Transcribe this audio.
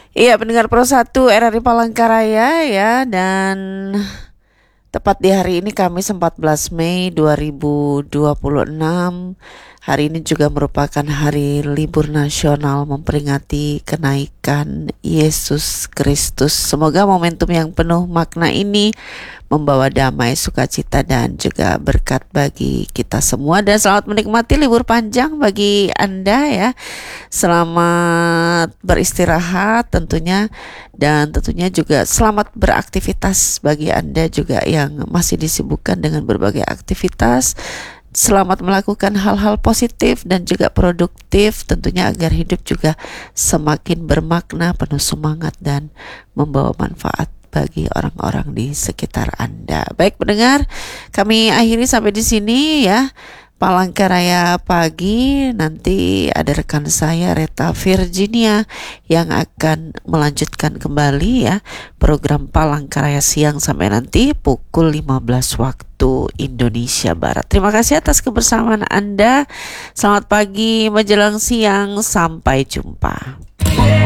Iya, pendengar Pro 1 RRI Palangkaraya ya, dan tepat di hari ini Kamis 14 Mei 2026. Hari ini juga merupakan hari libur nasional memperingati kenaikan Yesus Kristus. Semoga momentum yang penuh makna ini membawa damai, sukacita, dan juga berkat bagi kita semua. Dan selamat menikmati libur panjang bagi Anda ya. Selamat beristirahat tentunya, dan tentunya juga selamat beraktivitas bagi Anda juga yang masih disibukkan dengan berbagai aktivitas. Selamat melakukan hal-hal positif dan juga produktif tentunya, agar hidup juga semakin bermakna, penuh semangat, dan membawa manfaat bagi orang-orang di sekitar Anda. Baik pendengar, kami akhiri sampai di sini ya. Palangkaraya pagi, nanti ada rekan saya Reta Virginia yang akan melanjutkan kembali ya program Palangkaraya siang sampai nanti pukul 15 waktu Indonesia Barat. Terima kasih atas kebersamaan Anda. Selamat pagi menjelang siang, sampai jumpa.